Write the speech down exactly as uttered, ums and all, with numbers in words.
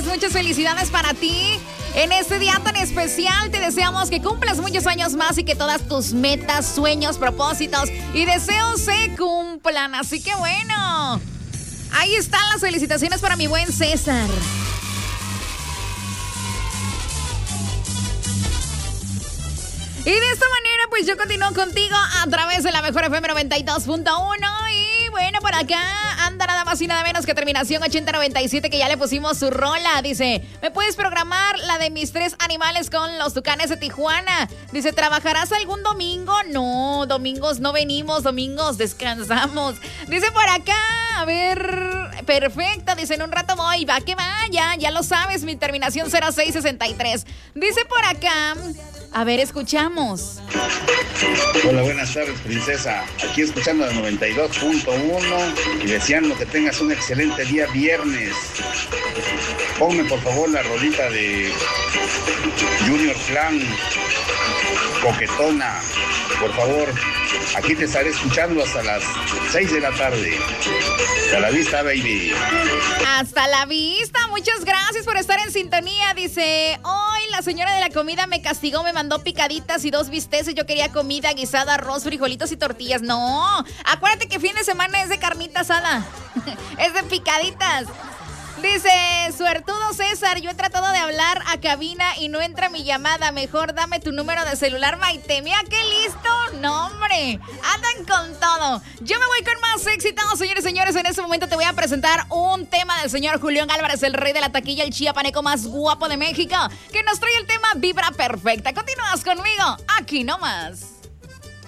muchas felicidades para ti. En este día tan especial te deseamos que cumplas muchos años más y que todas tus metas, sueños, propósitos y deseos se cumplan. Así que bueno, ahí están las felicitaciones para mi buen César. Y de esta manera, pues yo continúo contigo a través de la Mejor F M noventa y dos punto uno. Y bueno, por acá anda nada más y nada menos que terminación ochenta noventa y siete, que ya le pusimos su rola. Dice, ¿me puedes programar la de mis tres animales con los Tucanes de Tijuana? Dice, ¿trabajarás algún domingo? No, domingos no venimos, domingos descansamos. Dice por acá, a ver, perfecto. Dice, en un rato voy, va que vaya, ya lo sabes, mi terminación cero seis sesenta y tres. Dice por acá... A ver, escuchamos. Hola, buenas tardes, princesa. Aquí escuchando la noventa y dos punto uno y deseando que tengas un excelente día viernes. Ponme, por favor, la rolita de Junior Clan, Coquetona. Por favor, aquí te estaré escuchando hasta las seis de la tarde. Hasta la vista, baby. Hasta la vista. Muchas gracias por estar en sintonía. Dice, hoy la señora de la comida me castigó, me mandó picaditas y dos bisteces. Yo quería comida, guisada, arroz, frijolitos y tortillas. No, acuérdate que fin de semana es de carnita asada. Es de picaditas. Dice, suertudo César, yo he tratado de hablar a cabina y no entra mi llamada. Mejor dame tu número de celular, Maite. Mira qué listo. No, hombre, andan con todo. Yo me voy con más éxito, señores y señores. En este momento te voy a presentar un tema del señor Julián Álvarez, el rey de la taquilla, el chiapaneco más guapo de México, que nos trae el tema Vibra Perfecta. Continúas conmigo, aquí nomás.